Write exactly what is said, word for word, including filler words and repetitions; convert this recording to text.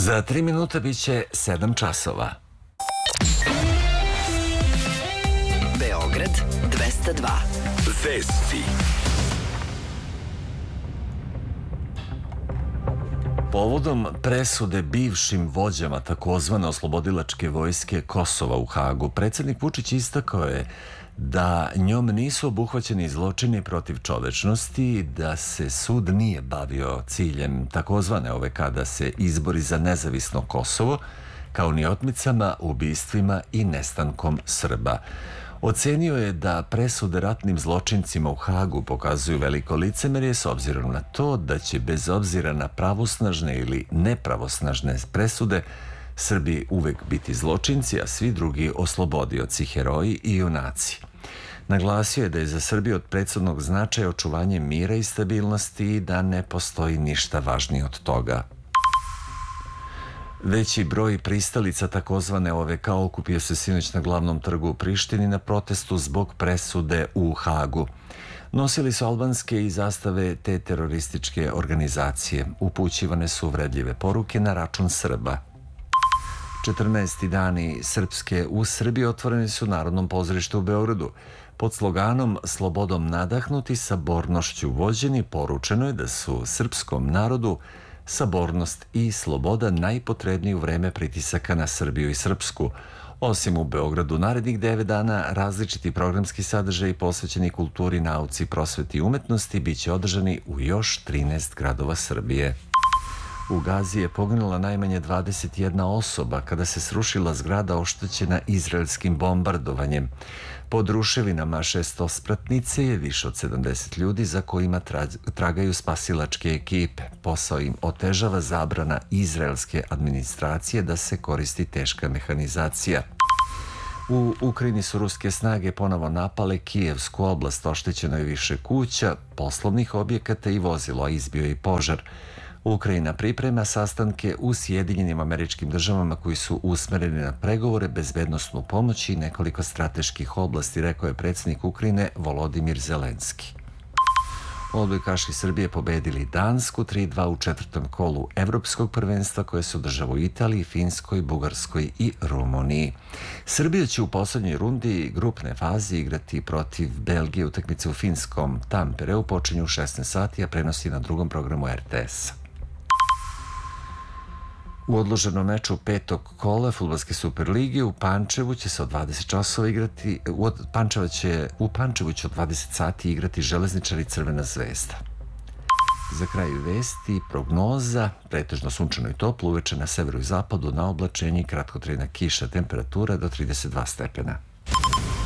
Za tri minuta bit će sedam časova. Beograd dvesta dva. Vesti. Povodom presude bivšim vođama takozvane oslobodilačke vojske Kosova u Hagu, predsjednik Vučić istakao je da njom nisu obuhvaćeni zločini protiv čovečnosti, da se sud nije bavio ciljem takozvane O V K da se izbori za nezavisno Kosovo, kao ni otmicama, ubistvima i nestankom Srba. Ocenio je da presude ratnim zločincima u Hagu pokazuju veliko licemerje s obzirom na to da će bez obzira na pravosnažne ili nepravosnažne presude Srbi uvek biti zločinci, a svi drugi oslobodioci, heroji i junaci. Naglasio je da je za Srbiju od presudnog značaja očuvanje mira i stabilnosti i da ne postoji ništa važnije od toga. Veći broj pristalica takozvane O V K okupio se sinoć na glavnom trgu u Prištini na protestu zbog presude u Hagu. Nosili su albanske i zastave te terorističke organizacije. Upućivane su uvredljive poruke na račun Srba. četrnaesti dani srpske u Srbiji otvoreni su u Narodnom pozorištu u Beogradu. Pod sloganom "Slobodom nadahnuti, sabornošću vođeni" poručeno je da su srpskom narodu sabornost i sloboda najpotrebniji u vreme pritisaka na Srbiju i Srpsku. Osim u Beogradu, narednih devet dana različiti programski sadržaji posvećeni kulturi, nauci, prosveti i umetnosti biće održani u još trinaest gradova Srbije. U Gazi je poginula najmanje dvadeset jedna osoba kada se srušila zgrada oštećena izraelskim bombardovanjem. Pod ruševinama šestospratnice je više od sedamdeset ljudi za kojima tragaju spasilačke ekipe. Posao im otežava zabrana izraelske administracije da se koristi teška mehanizacija. U Ukrajini su ruske snage ponovo napale Kijevsku oblast, oštećeno je više kuća, poslovnih objekata i vozilo, a izbio je i požar. Ukrajina priprema sastanke u Sjedinjenim Američkim Državama koji su usmereni na pregovore, bezbednosnu pomoć i nekoliko strateških oblasti, rekao je predsjednik Ukrajine Volodimir Zelenski. Odbojkaši Srbije pobedili Dansku tri dva u četvrtom kolu Evropskog prvenstva koje se održava u Italiji, Finskoj, Bugarskoj i Rumuniji. Srbija će u poslednjoj rundi grupne faze igrati protiv Belgije. Utakmice u finskom Tampereu počinju u šesnaest sati, a prenosi na drugom programu R T S. U odloženom meču petog kola Fudbalske superlige u Pančevu će se od dvadeset časova igrati, u Pančeva će, u Pančevu će od dvadeset sati igrati Železničar i Crvena zvezda. Za kraj vesti, prognoza, pretežno sunčano i toplo, uveče na severu i zapadu, na oblačenje i kratkotrajna kiša, temperatura do trideset dva stepena.